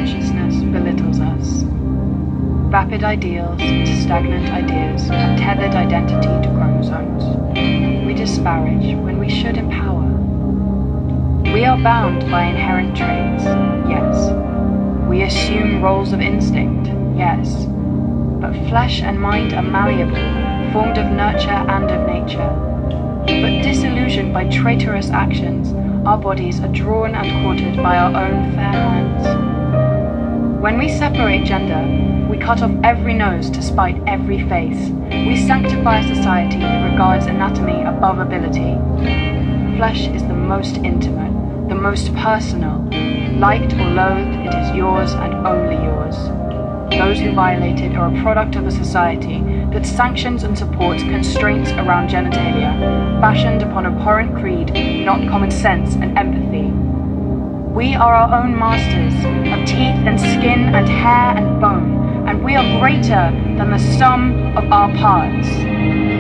consciousness belittles us. Vapid ideals to stagnant ideas have tethered identity to chromosomes. We disparage when we should empower. We are bound by inherent traits, yes. We assume roles of instinct, yes. But flesh and mind are malleable, formed of nurture and of nature. But disillusioned by traitorous actions, our bodies are drawn and courted by our own fair hands. When we separate gender, we cut off every nose to spite every face. We sanctify a society that regards anatomy above ability. Flesh is the most intimate, the most personal. Liked or loathed, it is yours and only yours. Those who violate it are a product of a society that sanctions and supports constraints around genitalia, fashioned upon abhorrent creed, not common sense and empathy. We are our own masters of teeth and skin and hair and bone, and we are greater than the sum of our parts.